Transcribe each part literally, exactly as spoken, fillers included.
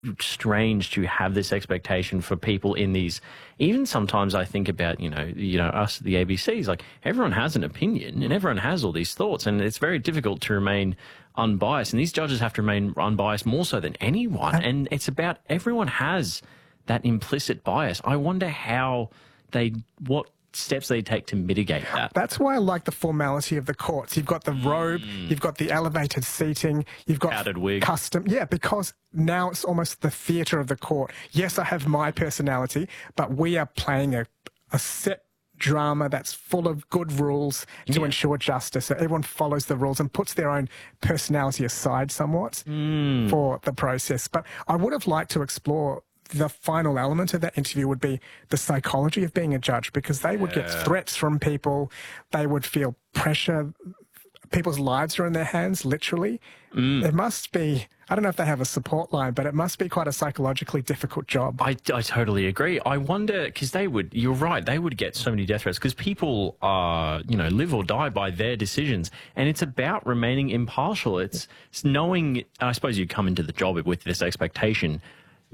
strange to have this expectation for people in these. Even sometimes I think about, you know, you know, us, the A B Cs, like everyone has an opinion and everyone has all these thoughts, and it's very difficult to remain unbiased. And these judges have to remain unbiased more so than anyone. And it's about everyone has that implicit bias. I wonder how they, what steps they take to mitigate that. That's why I like the formality of the courts. You've got the robe, mm. you've got the elevated seating, you've got powdered wig, custom. Yeah, because now it's almost the theatre of the court. Yes, I have my personality, but we are playing a, a set drama that's full of good rules to yeah. ensure justice. So everyone follows the rules and puts their own personality aside somewhat mm. for the process. But I would have liked to explore the final element of that interview would be the psychology of being a judge, because they would yeah. get threats from people. They would feel pressure. People's lives are in their hands, literally. Mm. It must be, I don't know if they have a support line, but it must be quite a psychologically difficult job. I, I totally agree. I wonder, because they would, you're right, they would get so many death threats because people are, you know, live or die by their decisions. And it's about remaining impartial. It's, it's knowing, I suppose you come into the job with this expectation.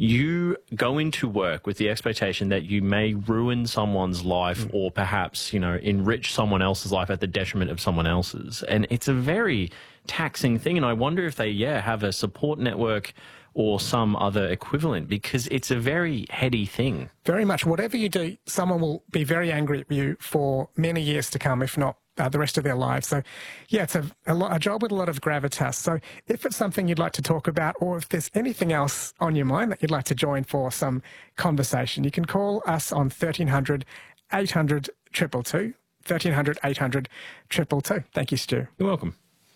You go into work with the expectation that you may ruin someone's life mm. or perhaps, you know, enrich someone else's life at the detriment of someone else's. And it's a very taxing thing. And I wonder if they, yeah, have a support network or some other equivalent, because it's a very heady thing. Very much. Whatever you do, someone will be very angry at you for many years to come, if not Uh, the rest of their lives. So, yeah, it's a, a, lot, a job with a lot of gravitas. So if it's something you'd like to talk about, or if there's anything else on your mind that you'd like to join for some conversation, you can call us on thirteen hundred, eight hundred, two two two, thirteen hundred, eight hundred, two two two. Thank you, Stu. You're welcome.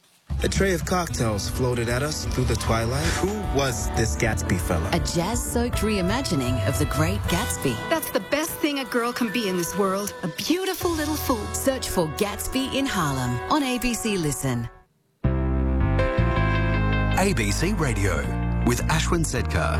A tray of cocktails floated at us through the twilight. Who was this Gatsby fella? A jazz-soaked reimagining of The Great Gatsby. That's the best thing a girl can be in this world. A beautiful little fool. Search for Gatsby in Harlem on A B C Listen. A B C Radio with Ashwin Sedkar.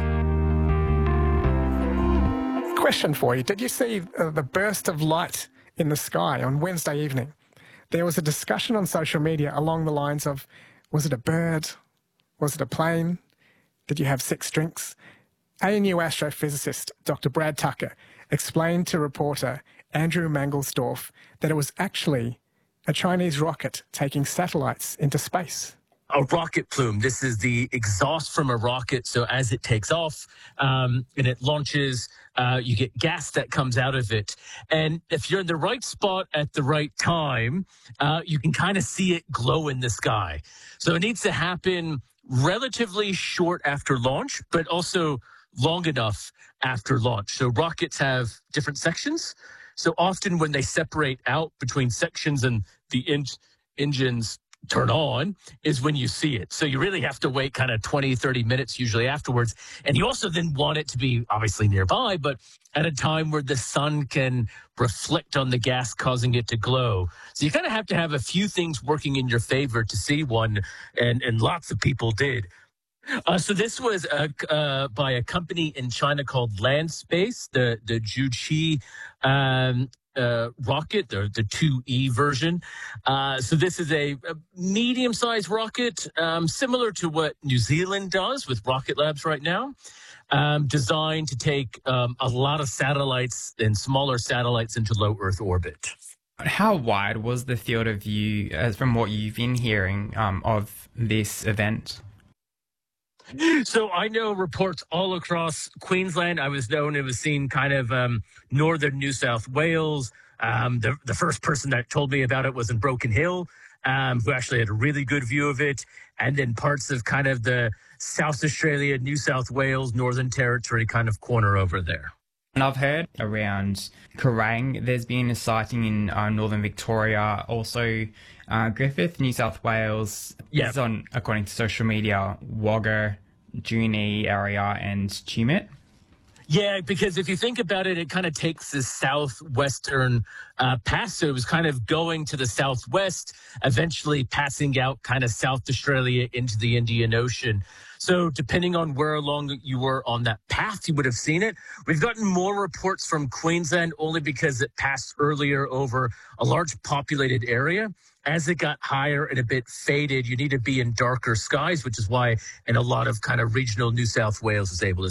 Question for you. Did you see uh, the burst of light in the sky on Wednesday evening? There was a discussion on social media along the lines of, was it a bird? Was it a plane? Did you have six drinks? A N U astrophysicist Doctor Brad Tucker explained to reporter Andrew Mangelsdorf that it was actually a Chinese rocket taking satellites into space. A rocket plume. This is the exhaust from a rocket. So as it takes off um, and it launches, uh, you get gas that comes out of it. And if you're in the right spot at the right time, uh, you can kind of see it glow in the sky. So it needs to happen relatively short after launch, but also long enough after launch. So rockets have different sections. So often when they separate out between sections and the en- engines turn on is when you see it. So you really have to wait kind of twenty, thirty minutes usually afterwards. And you also then want it to be obviously nearby, but at a time where the sun can reflect on the gas, causing it to glow. So you kind of have to have a few things working in your favor to see one, and, and lots of people did. Uh, so this was uh, uh, by a company in China called Landspace, the, the Juqi um Uh, rocket, the, the two E version. Uh, so this is a, a medium-sized rocket, um, similar to what New Zealand does with Rocket Labs right now, um, designed to take um, a lot of satellites and smaller satellites into low Earth orbit. How wide was the field of view, as from what you've been hearing, um, of this event? So I know reports all across Queensland. I was known it was seen kind of um, northern New South Wales. Um, the, the first person that told me about it was in Broken Hill, um, who actually had a really good view of it. And then parts of kind of the South Australia, New South Wales, Northern Territory kind of corner over there. And I've heard around Kerrang, there's been a sighting in uh, Northern Victoria, also uh, Griffith, New South Wales. Yeah. Is on, according to social media, Wagga, Junee area and Tumut. Yeah, because if you think about it, it kind of takes this southwestern uh, pass. So it was kind of going to the southwest, eventually passing out kind of South Australia into the Indian Ocean. So depending on where along you were on that path, you would have seen it. We've gotten more reports from Queensland only because it passed earlier over a large populated area. as it got higher and a bit faded, you need to be in darker skies, which is why in a lot of kind of regional New South Wales is able to